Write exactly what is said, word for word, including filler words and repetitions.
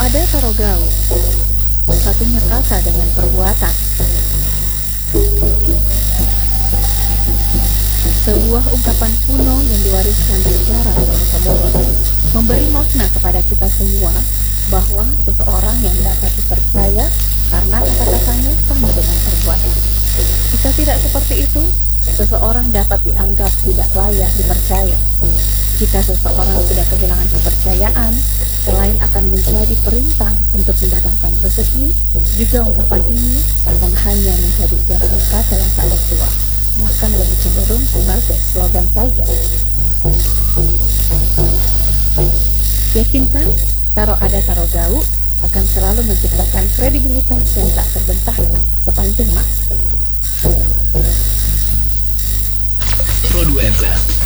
ada tarogau, satunya kata dengan perbuatan. Sebuah ungkapan kuno yang diwariskan secara turun-temurun, memberi makna kepada kita semua bahwa seseorang yang dapat dipercaya karena kata-katanya sama dengan perbuatan. Jika tidak seperti itu, seseorang dapat dianggap tidak layak dipercaya. Jika seseorang sudah kehilangan kepercayaan, selain akan menjadi perintah untuk mendatangkan rezeki, juga ungkapan ini akan hanya menjadi jasad kata yang tak bertuah, bahkan lebih cenderung sebagai slogan saja. Yakinkan, taruh ada taruh gau akan selalu menciptakan kredibilitas yang tak terbentahkan sepanjang masa. Produk F M